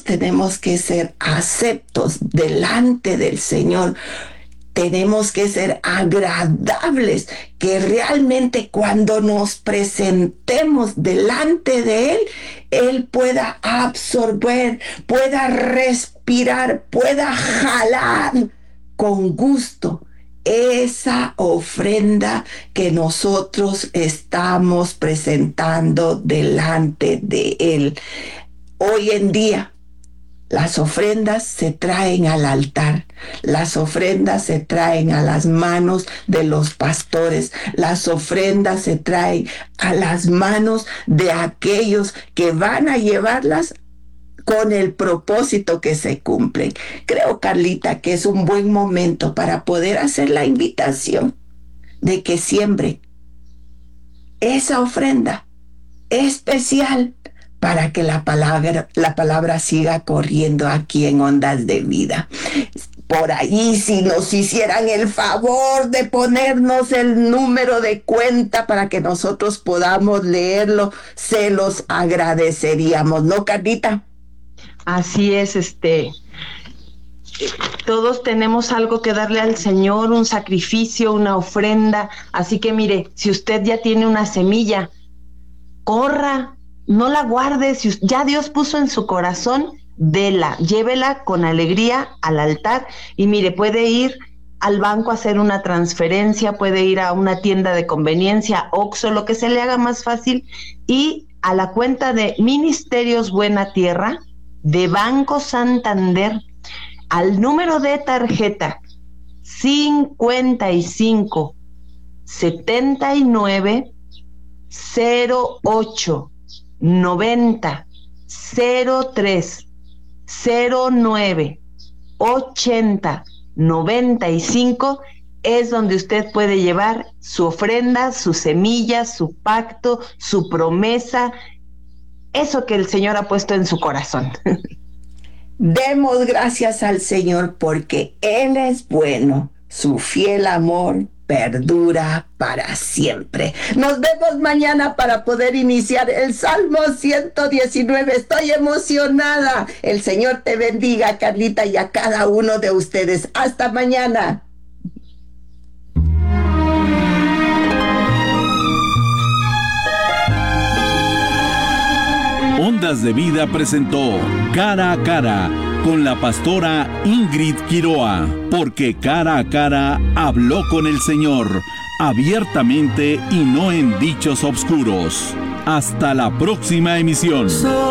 nosotros tenemos que ser aceptos delante del Señor. Tenemos que ser agradables, que realmente cuando nos presentemos delante de Él, Él pueda absorber, pueda respirar, pueda jalar con gusto esa ofrenda que nosotros estamos presentando delante de Él. Hoy en día, las ofrendas se traen al altar, las ofrendas se traen a las manos de los pastores, las ofrendas se traen a las manos de aquellos que van a llevarlas con el propósito que se cumplen. Creo, Carlita, que es un buen momento para poder hacer la invitación de que siembre esa ofrenda especial para que la palabra siga corriendo aquí en Ondas de Vida. Por ahí, si nos hicieran el favor de ponernos el número de cuenta para que nosotros podamos leerlo, se los agradeceríamos, ¿no, Carlita? Así es, todos tenemos algo que darle al Señor, un sacrificio, una ofrenda. Así que mire, si usted ya tiene una semilla, corra, no la guarde. Si ya Dios puso en su corazón, déla, llévela con alegría al altar. Y mire, puede ir al banco a hacer una transferencia, puede ir a una tienda de conveniencia, Oxxo, lo que se le haga más fácil, y a la cuenta de Ministerios Buena Tierra de Banco Santander, al número de tarjeta 55 79 08 90 03 09 80 95, es donde usted puede llevar su ofrenda, su semilla, su pacto, su promesa, eso que el Señor ha puesto en su corazón. Demos gracias al Señor porque Él es bueno, su fiel amor perdura para siempre. Nos vemos mañana para poder iniciar el Salmo 119. Estoy emocionada. El Señor te bendiga, Carlita, y a cada uno de ustedes. Hasta mañana. Ondas de Vida presentó Cara a Cara con la pastora Ingrid Quiroa, porque cara a cara habló con el Señor, abiertamente y no en dichos obscuros. Hasta la próxima emisión.